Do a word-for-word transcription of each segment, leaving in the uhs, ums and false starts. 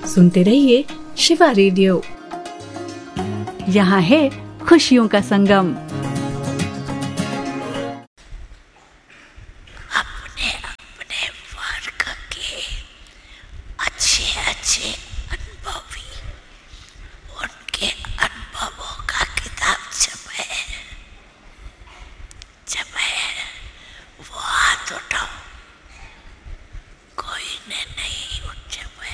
सुनते रहिए शिवा रेडियो। यहाँ है खुशियों का संगम। अपने अपने वर्ग के अच्छे अच्छे अनुभवी, उनके अनुभवों का किताब छपे छपे वो हाथ उठाओ। कोई ने नहीं उठ छपे।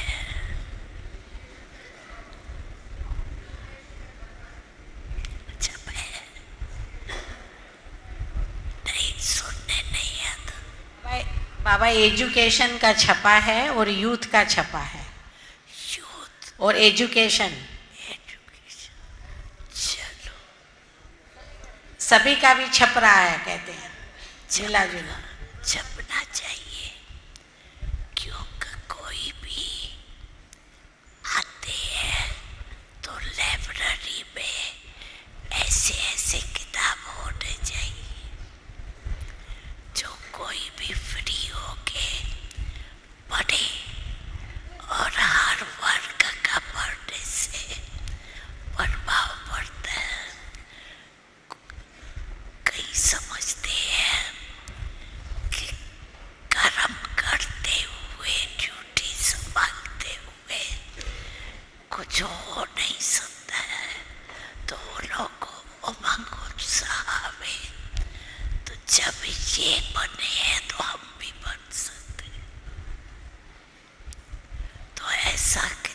छपे नहीं, सुनने नहीं आता। बाबा एजुकेशन का छपा है और यूथ का छपा है। यूथ और एजुकेशन एजुकेशन चलो सभी का भी छप रहा है, कहते हैं झूला झूला छपना चाहिए, क्योंकि कोई भी आते हैं तो लाइब्रेरी में ऐसे ऐसे किताब होने चाहिए जो कोई भी फ्री होके पढ़े, और हर वर्ग का पढ़ने से प्रभाव पड़ता है। कई समझते हैं कि कर्म करते हुए, ड्यूटी संभालते हुए कुछ हो नहीं सकता है, तो लोगों को उमंग उत्साह आवे, तो जब ये बने हैं तो हम भी बन सकते हैं। तो ऐसा